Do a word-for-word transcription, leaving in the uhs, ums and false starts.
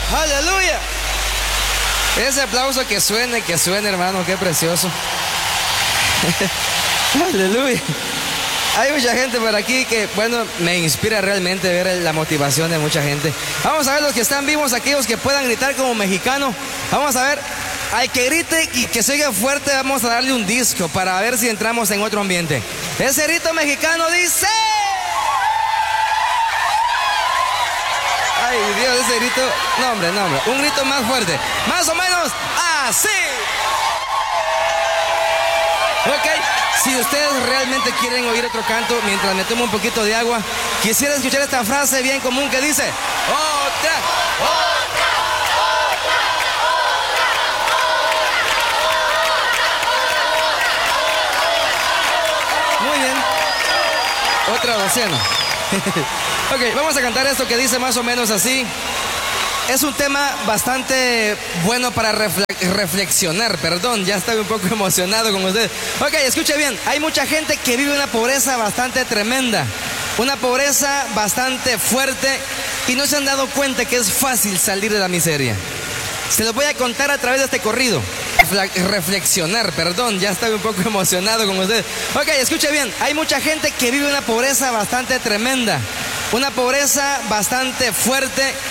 Aleluya. Ese aplauso que suene, que suene, hermano, qué precioso. Aleluya. Hay mucha gente por aquí que, bueno, me inspira realmente ver la motivación de mucha gente. Vamos a ver los que están vivos, aquellos que puedan gritar como mexicano. Vamos a ver, al que grite y que se oiga fuerte, vamos a darle un disco para ver si entramos en otro ambiente. Ese grito mexicano dice... Ay, Dios, ese grito... No, hombre, no, hombre. Un grito más fuerte. Más o menos así. Ok. Si ustedes realmente quieren oír otro canto mientras me tomo un poquito de agua, quisiera escuchar esta frase bien común que dice: otra, otra, otra, otra. Muy bien. Otra docena. Ok, vamos a cantar esto que dice más o menos así. Es un tema bastante bueno para refle- reflexionar, perdón, ya estoy un poco emocionado con ustedes. Ok, escuche bien, hay mucha gente que vive una pobreza bastante tremenda, una pobreza bastante fuerte y no se han dado cuenta que es fácil salir de la miseria. Se los voy a contar a través de este corrido. Refle- reflexionar, perdón, ya estoy un poco emocionado con ustedes. Ok, escuche bien, hay mucha gente que vive una pobreza bastante tremenda, una pobreza bastante fuerte